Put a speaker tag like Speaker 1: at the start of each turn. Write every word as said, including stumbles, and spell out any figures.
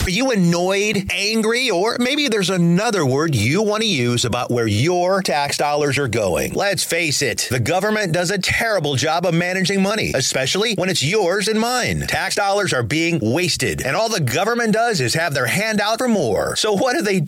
Speaker 1: Are you annoyed, angry, or maybe there's another word you want to use about where your tax dollars are going? Let's face it, the government does a terrible job of managing money, especially when it's yours and mine. Tax dollars are being wasted, and all the government does is have their hand out for more. So what do they